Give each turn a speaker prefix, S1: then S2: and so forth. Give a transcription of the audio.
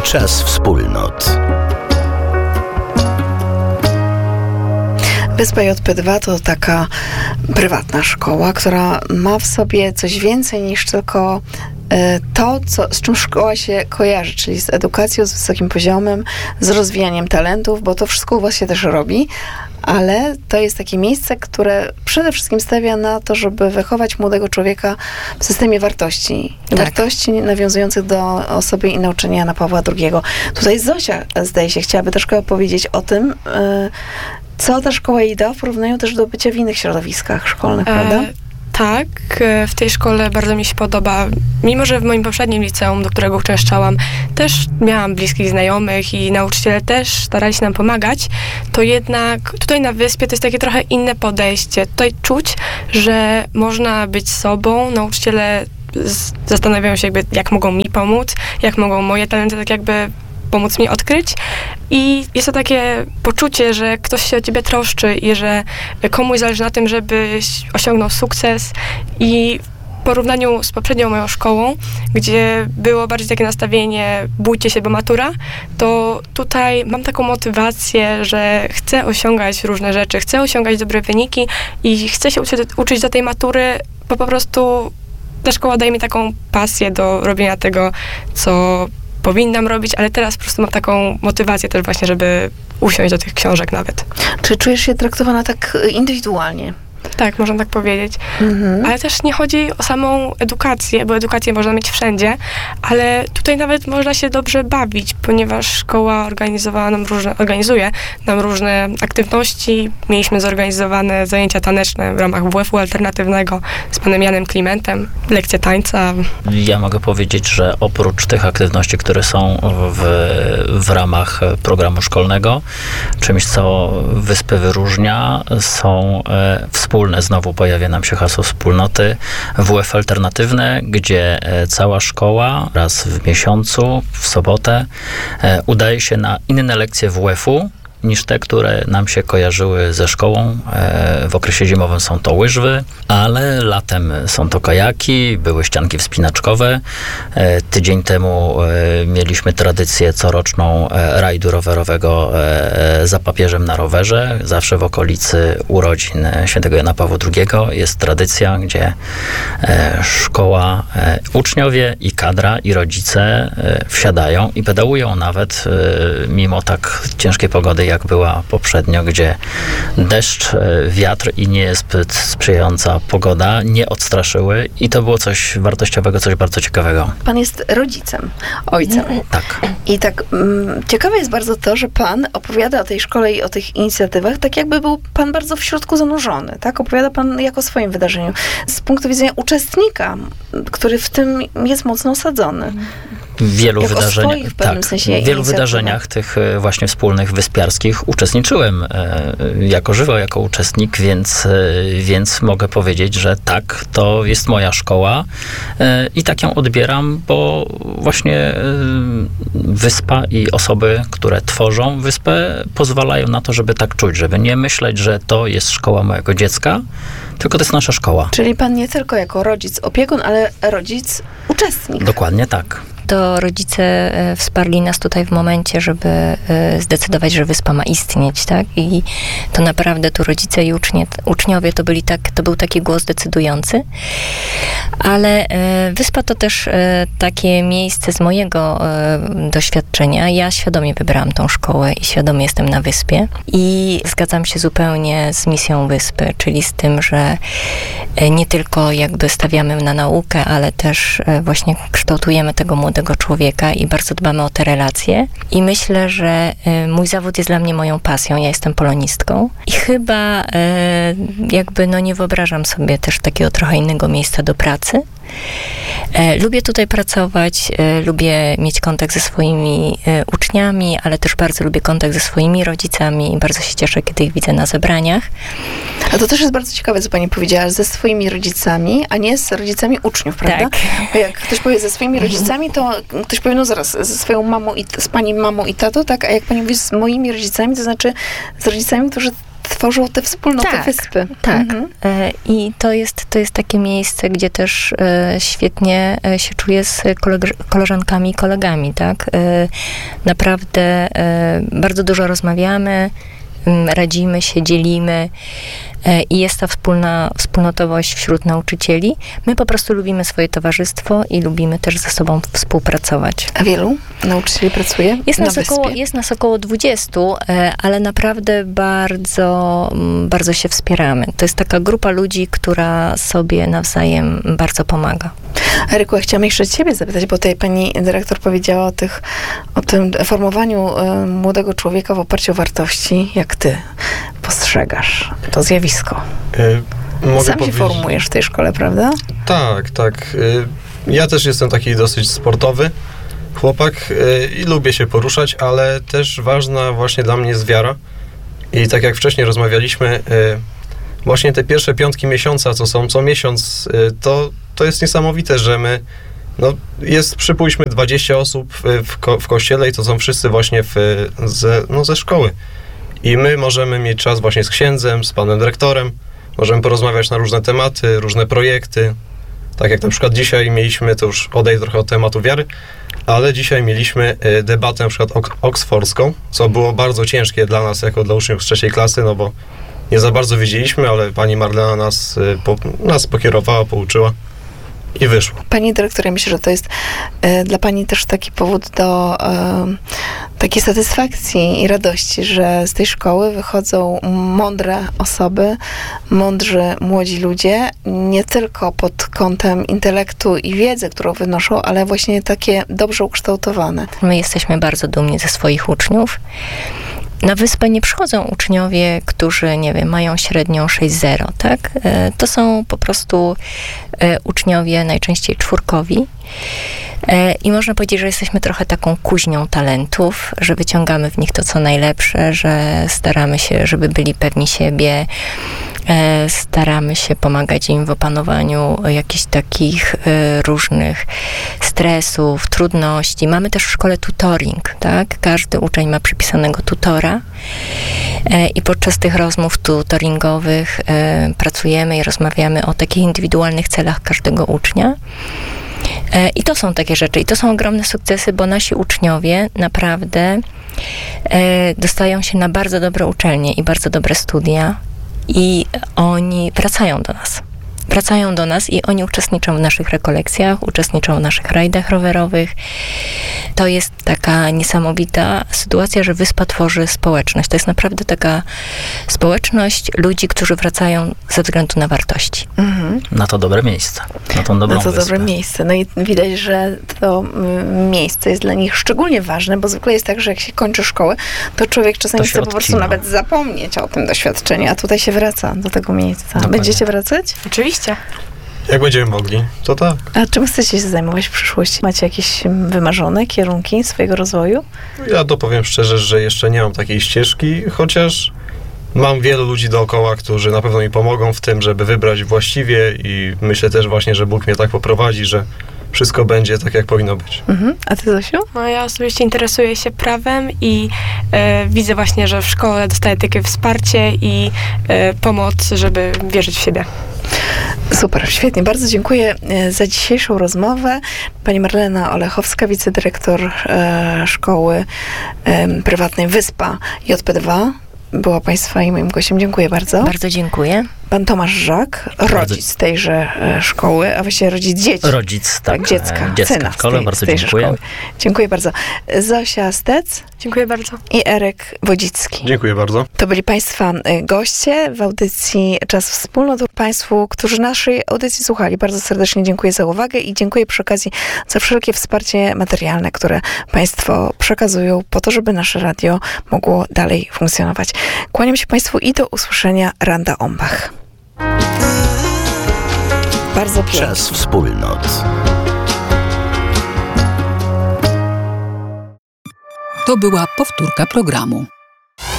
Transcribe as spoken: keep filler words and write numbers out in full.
S1: Czas wspólnot.
S2: Wyspa J P dwa to taka prywatna szkoła, która ma w sobie coś więcej niż tylko to, co, z czym szkoła się kojarzy, czyli z edukacją, z wysokim poziomem, z rozwijaniem talentów, bo to wszystko u was się też robi, ale to jest takie miejsce, które przede wszystkim stawia na to, żeby wychować młodego człowieka w systemie wartości. Tak. Wartości nawiązujących do osoby i nauczenia Jana Pawła drugiego. Tutaj Zosia, zdaje się, chciałaby troszkę opowiedzieć o tym, co ta szkoła jej da w porównaniu też do bycia w innych środowiskach szkolnych, e, prawda?
S3: Tak, w tej szkole bardzo mi się podoba. Mimo że w moim poprzednim liceum, do którego uczęszczałam, też miałam bliskich znajomych i nauczyciele też starali się nam pomagać, to jednak tutaj na wyspie to jest takie trochę inne podejście. Tutaj czuć, że można być sobą. Nauczyciele zastanawiają się jakby, jak mogą mi pomóc, jak mogą moje talenty tak jakby pomóc mi odkryć i jest to takie poczucie, że ktoś się o ciebie troszczy i że komuś zależy na tym, żebyś osiągnął sukces i w porównaniu z poprzednią moją szkołą, gdzie było bardziej takie nastawienie bójcie się, bo matura, to tutaj mam taką motywację, że chcę osiągać różne rzeczy, chcę osiągać dobre wyniki i chcę się uczyć, uczyć do tej matury, bo po prostu ta szkoła daje mi taką pasję do robienia tego, co powinnam robić, ale teraz po prostu mam taką motywację też właśnie, żeby usiąść do tych książek nawet.
S2: Czy czujesz się traktowana tak indywidualnie?
S3: Tak, można tak powiedzieć. Mhm. Ale też nie chodzi o samą edukację, bo edukację można mieć wszędzie, ale tutaj nawet można się dobrze bawić, ponieważ szkoła organizowała nam różne, organizuje nam różne aktywności. Mieliśmy zorganizowane zajęcia taneczne w ramach W F U alternatywnego z panem Janem Klimentem, lekcje tańca.
S4: Ja mogę powiedzieć, że oprócz tych aktywności, które są w, w ramach programu szkolnego, czymś, co Wyspę wyróżnia, są e, wspólne. Znowu pojawia nam się hasło wspólnoty W F alternatywne, gdzie cała szkoła raz w miesiącu, w sobotę, udaje się na inne lekcje W F u niż te, które nam się kojarzyły ze szkołą. W okresie zimowym są to łyżwy, ale latem są to kajaki, były ścianki wspinaczkowe. Tydzień temu mieliśmy tradycję coroczną rajdu rowerowego za papieżem na rowerze. Zawsze w okolicy urodzin świętego Jana Pawła drugiego jest tradycja, gdzie szkoła, uczniowie i kadra i rodzice wsiadają i pedałują nawet mimo tak ciężkiej pogody, jak była poprzednio, gdzie deszcz, wiatr i nie jest zbyt sprzyjająca pogoda nie odstraszyły i to było coś wartościowego, coś bardzo ciekawego.
S2: Pan jest rodzicem, ojcem.
S4: Tak.
S2: I tak mm, ciekawe jest bardzo to, że pan opowiada o tej szkole i o tych inicjatywach, tak jakby był pan bardzo w środku zanurzony, tak? Opowiada pan jako o swoim wydarzeniu. Z punktu widzenia uczestnika, który w tym jest mocno osadzony.
S4: W wielu
S2: jak
S4: wydarzeniach,
S2: w pewnym
S4: tak,
S2: sensie
S4: w wielu wydarzeniach tych właśnie wspólnych wyspiarskich uczestniczyłem e, jako żywo, jako uczestnik, więc, e, więc mogę powiedzieć, że tak, to jest moja szkoła e, i tak ją odbieram, bo właśnie e, wyspa i osoby, które tworzą wyspę, pozwalają na to, żeby tak czuć, żeby nie myśleć, że to jest szkoła mojego dziecka, tylko to jest nasza szkoła.
S2: Czyli pan nie tylko jako rodzic opiekun, ale rodzic uczestnik.
S4: Dokładnie tak.
S5: To rodzice wsparli nas tutaj w momencie, żeby zdecydować, że wyspa ma istnieć, tak? I to naprawdę tu rodzice i ucznie, uczniowie to byli tak, to był taki głos decydujący. Ale wyspa to też takie miejsce z mojego doświadczenia. Ja świadomie wybrałam tą szkołę i świadomie jestem na wyspie. I zgadzam się zupełnie z misją wyspy, czyli z tym, że nie tylko jakby stawiamy na naukę, ale też właśnie kształtujemy tego młodego człowieka i bardzo dbamy o te relacje. I myślę, że y, mój zawód jest dla mnie moją pasją. Ja jestem polonistką i chyba y, jakby no nie wyobrażam sobie też takiego trochę innego miejsca do pracy. E, lubię tutaj pracować, e, lubię mieć kontakt ze swoimi e, uczniami, ale też bardzo lubię kontakt ze swoimi rodzicami i bardzo się cieszę, kiedy ich widzę na zebraniach.
S2: A to też jest bardzo ciekawe, co pani powiedziała, ze swoimi rodzicami, a nie z rodzicami uczniów, prawda?
S5: Tak.
S2: Bo jak ktoś powie ze swoimi rodzicami, to ktoś powie, no zaraz, ze swoją mamą i z pani mamą i tatą, tak? A jak pani mówi z moimi rodzicami, to znaczy z rodzicami, którzy tworzą te wspólnoty
S5: Tak,
S2: wyspy.
S5: Tak.
S2: Mhm.
S5: E, I to jest, to jest takie miejsce, gdzie też e, świetnie e, się czuję z koleg- koleżankami i kolegami, tak? E, naprawdę e, bardzo dużo rozmawiamy, m, radzimy się, dzielimy e, i jest ta wspólna wspólnotowość wśród nauczycieli. My po prostu lubimy swoje towarzystwo i lubimy też ze sobą współpracować.
S2: A wielu nauczycieli pracuje
S5: Jest
S2: na
S5: nas,
S2: wyspie?
S5: około, jest nas około dwudziestu, e, ale naprawdę bardzo, mm, bardzo się wspieramy. To jest taka grupa ludzi, która sobie nawzajem bardzo pomaga.
S2: Eryku, ja chciałam jeszcze ciebie zapytać, bo tutaj pani dyrektor powiedziała o, tych, o tym formowaniu e, młodego człowieka w oparciu o wartości. Jak ty postrzegasz to zjawisko?
S1: Y, mogę
S2: Sam
S1: powiedzieć,
S2: się formujesz w tej szkole, prawda?
S1: Tak, tak. Y, ja też jestem taki dosyć sportowy chłopak y, i lubię się poruszać, ale też ważna właśnie dla mnie jest wiara. I tak jak wcześniej rozmawialiśmy, y, właśnie te pierwsze piątki miesiąca, co są co miesiąc, y, to, to jest niesamowite, że my, no jest, przypuśćmy, dwadzieścia osób w, w, ko- w kościele i to są wszyscy właśnie w, ze, no, ze szkoły. I my możemy mieć czas właśnie z księdzem, z panem dyrektorem, możemy porozmawiać na różne tematy, różne projekty. Tak jak na przykład dzisiaj mieliśmy, to już odejdę trochę od tematu wiary, ale dzisiaj mieliśmy y, debatę na przykład ok- oksfordzką, co było bardzo ciężkie dla nas, jako dla uczniów z trzeciej klasy, no bo nie za bardzo wiedzieliśmy, ale pani Marlena nas, y, po, nas pokierowała, pouczyła i wyszło.
S2: Pani dyrektor, ja myślę, że to jest e, dla pani też taki powód do e, takiej satysfakcji i radości, że z tej szkoły wychodzą mądre osoby, mądrzy młodzi ludzie, nie tylko pod kątem intelektu i wiedzy, którą wynoszą, ale właśnie takie dobrze ukształtowane.
S5: My jesteśmy bardzo dumni ze swoich uczniów. Na wyspę nie przychodzą uczniowie, którzy, nie wiem, mają średnią sześć zero, tak? E, To są po prostu e, uczniowie najczęściej czwórkowi. E, I można powiedzieć, że jesteśmy trochę taką kuźnią talentów, że wyciągamy w nich to, co najlepsze, że staramy się, żeby byli pewni siebie, e, staramy się pomagać im w opanowaniu jakichś takich e, różnych stresów, trudności. Mamy też w szkole tutoring, tak? Każdy uczeń ma przypisanego tutora e, i podczas tych rozmów tutoringowych e, pracujemy i rozmawiamy o takich indywidualnych celach każdego ucznia. E, I to są takie rzeczy. I to są ogromne sukcesy, bo nasi uczniowie naprawdę e, dostają się na bardzo dobre uczelnie i bardzo dobre studia i oni wracają do nas. Wracają do nas i oni uczestniczą w naszych rekolekcjach, uczestniczą w naszych rajdach rowerowych. To jest taka niesamowita sytuacja, że wyspa tworzy społeczność. To jest naprawdę taka społeczność ludzi, którzy wracają ze względu na wartości.
S2: Mhm.
S4: Na to dobre miejsce. Na tą dobrą
S2: No to
S4: wyspę.
S2: dobre miejsce. No i widać, że to mm, miejsce jest dla nich szczególnie ważne, bo zwykle jest tak, że jak się kończy szkołę, to człowiek czasami
S4: To się
S2: chce po prostu
S4: odcina.
S2: nawet zapomnieć o tym doświadczeniu, a tutaj się wraca do tego miejsca.
S4: Dokładnie.
S2: Będziecie wracać?
S3: Oczywiście.
S1: Jak będziemy mogli, to tak.
S2: A czym chcecie się zajmować w przyszłości? Macie jakieś mm, wymarzone kierunki swojego rozwoju?
S1: Ja to powiem szczerze, że jeszcze nie mam takiej ścieżki, chociaż mam wielu ludzi dookoła, którzy na pewno mi pomogą w tym, żeby wybrać właściwie i myślę też właśnie, że Bóg mnie tak poprowadzi, że wszystko będzie tak, jak powinno być.
S2: Mhm. A ty, Zosiu?
S3: No ja osobiście interesuję się prawem i e, widzę właśnie, że w szkole dostaję takie wsparcie i e, pomoc, żeby wierzyć w siebie.
S2: Super, świetnie. Bardzo dziękuję e, za dzisiejszą rozmowę. Pani Marlena Olechowska, wicedyrektor e, szkoły e, prywatnej Wyspa J P dwa. Była Państwa i moim gościem. Dziękuję bardzo.
S5: Bardzo dziękuję.
S2: Pan Tomasz Żak, rodzic tejże e, szkoły, a właściwie rodzic dzieci.
S4: Rodzic, tak,
S2: dziecka,
S4: e, dziecka
S2: syna
S4: w szkole,
S2: z tej,
S4: bardzo
S2: z tejże
S4: dziękuję.
S2: Szkoły. Dziękuję bardzo. Zosia Stec
S3: Dziękuję bardzo.
S2: i Eryk Wodzicki.
S1: Dziękuję bardzo.
S2: To byli Państwa e, goście w audycji Czas Wspólnot. Państwu, którzy naszej audycji słuchali, bardzo serdecznie dziękuję za uwagę i dziękuję przy okazji za wszelkie wsparcie materialne, które Państwo przekazują po to, żeby nasze radio mogło dalej funkcjonować. Kłaniam się Państwu i do usłyszenia. Randa Ombach. Bardzo pięknie.
S6: Czas Wspólnot.
S7: To była powtórka programu.